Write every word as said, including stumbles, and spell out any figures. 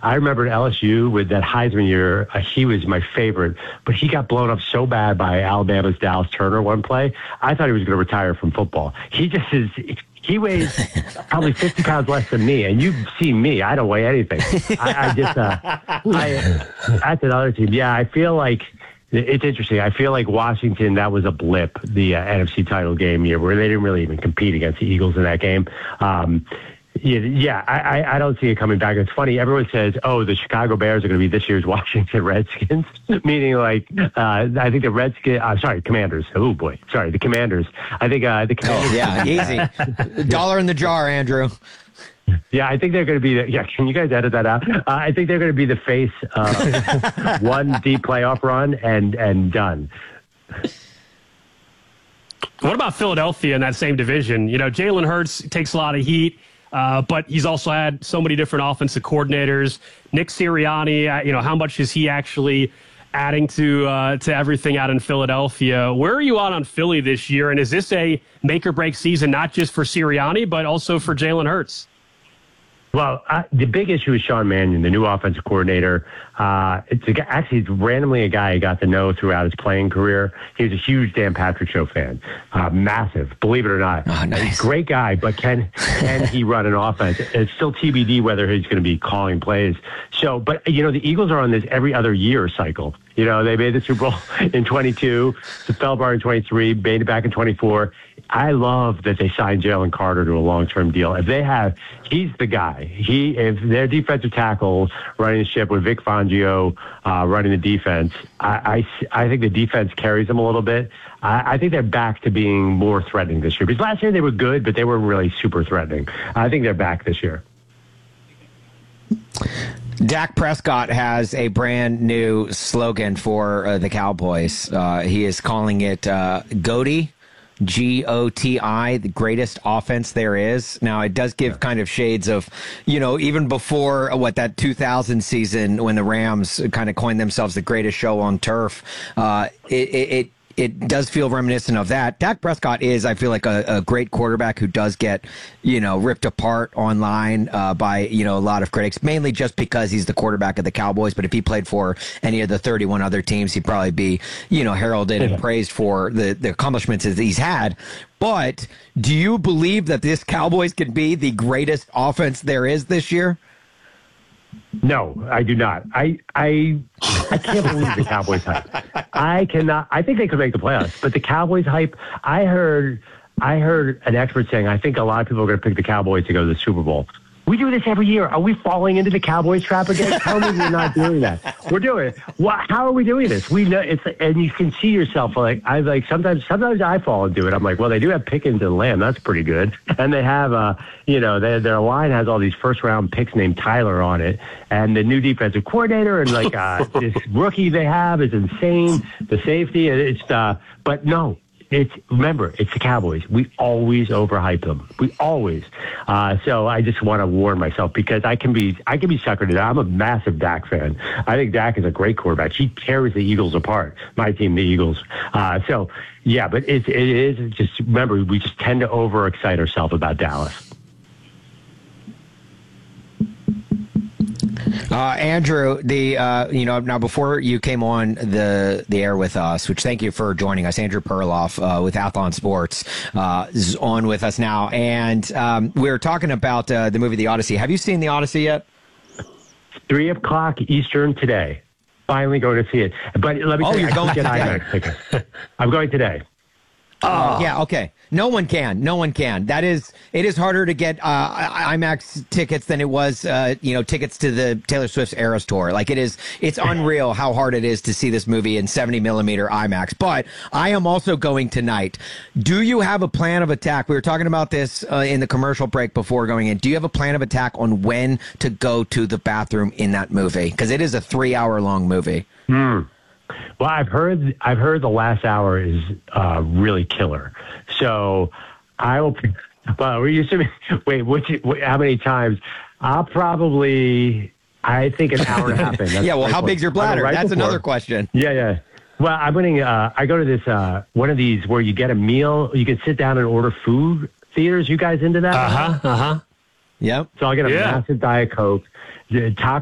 I remember at L S U with that Heisman year, uh, he was my favorite, but he got blown up so bad by Alabama's Dallas Turner one play. I thought he was going to retire from football. He just is. He weighs probably fifty pounds less than me, and you've seen me. I don't weigh anything. I, I just, uh, I, that's another team. Yeah, I feel like it's interesting. I feel like Washington, that was a blip, the uh, N F C title game year, where they didn't really even compete against the Eagles in that game. Um, Yeah, yeah I, I, I don't see it coming back. It's funny. Everyone says, oh, the Chicago Bears are going to be this year's Washington Redskins, meaning like, uh, I think the Redskins, uh, sorry, Commanders. Oh, boy. Sorry, the Commanders. I think uh, the Commanders. Oh, yeah, easy. Dollar in the jar, Andrew. Yeah, I think they're going to be, the, yeah, can you guys edit that out? Uh, I think they're going to be the face of one deep playoff run and, and done. What about Philadelphia in that same division? You know, Jalen Hurts takes a lot of heat. Uh, but he's also had so many different offensive coordinators. Nick Sirianni, uh, you know, how much is he actually adding to uh, to everything out in Philadelphia? Where are you on on Philly this year? And is this a make or break season, not just for Sirianni, but also for Jalen Hurts? Well, uh, the big issue is Sean Mannion, the new offensive coordinator. Uh, it's a, actually it's randomly a guy I got to know throughout his playing career. He was a huge Dan Patrick Show fan, uh, massive, believe it or not. Oh, nice. Great guy, but can can he run an offense? It's still T B D whether he's going to be calling plays. So, but you know, the Eagles are on this every other year cycle. You know, they made the Super Bowl in twenty-two, the fell bar in twenty-three, made it back in twenty-four. I love that they signed Jalen Carter to a long-term deal. If they have, he's the guy. He, if their defensive tackle running the ship with Vic Fangio uh, running the defense, I, I, I think the defense carries them a little bit. I, I think they're back to being more threatening this year. Because last year they were good, but they weren't really super threatening. I think they're back this year. Dak Prescott has a brand new slogan for uh, the Cowboys. Uh, he is calling it uh, Goaty. G O T I, the greatest offense there is. Now, it does give kind of shades of, you know, even before uh, what that two thousand season when the Rams kind of coined themselves the greatest show on turf. Uh, it, it, it It does feel reminiscent of that. Dak Prescott is, I feel like, a, a great quarterback who does get, you know, ripped apart online uh, by, you know, a lot of critics, mainly just because he's the quarterback of the Cowboys. But if he played for any of the thirty-one other teams, he'd probably be, you know, heralded and praised for the, the accomplishments that he's had. But do you believe that this Cowboys can be the greatest offense there is this year? No, I do not. I I I can't believe the Cowboys hype. I cannot. I think they could make the playoffs, but the Cowboys hype. I heard I heard an expert saying I think a lot of people are going to pick the Cowboys to go to the Super Bowl. We do this every year. Are we falling into the Cowboys trap again? Tell me we're not doing that. We're doing it. What, how are we doing this? We know it's, and you can see yourself like I like sometimes. Sometimes I fall into it. I'm like, well, they do have Pickens and Lamb. That's pretty good. And they have, uh, you know, they, their line has all these first round picks named Tyler on it, and the new defensive coordinator and like uh, this rookie they have is insane. The safety, it's uh, but no. It's remember, it's the Cowboys. We always overhype them. We always. Uh, so I just want to warn myself because I can be I can be suckered into that. I'm a massive Dak fan. I think Dak is a great quarterback. He tears the Eagles apart. My team, the Eagles. Uh, so yeah, but it, it is just remember we just tend to overexcite ourselves about Dallas. Uh, Andrew, the uh, you know now before you came on the the air with us, which thank you for joining us, Andrew Perloff uh, with Athlon Sports uh, is on with us now, and um, we were talking about uh, the movie The Odyssey. Have you seen The Odyssey yet? Three o'clock Eastern today. Finally going to see it, but let me. Oh, tell you, you're going get today. IMAX tickets. I'm going today. Oh, yeah, okay. No one can. No one can. That is, it is harder to get uh, IMAX tickets than it was, uh, you know, tickets to the Taylor Swift's Eras Tour. Like, it is, it's unreal how hard it is to see this movie in seventy millimeter IMAX. But I am also going tonight. Do you have a plan of attack? We were talking about this uh, in the commercial break before going in. Do you have a plan of attack on when to go to the bathroom in that movie? Because it is a three hour long movie. Hmm. Well, I've heard I've heard the last hour is uh, really killer. So I will. Well, were you assuming? Wait, which, how many times? I'll probably. I think an hour and a half in. That's yeah. Well, right how point. big's your bladder? Right That's before. another question. Yeah, yeah. Well, I'm going to. Uh, I go to this uh, one of these where you get a meal. You can sit down and order food theaters. You guys into that? Uh huh. Uh huh. Yep. So I'll get a Yeah. massive Diet Coke. Taco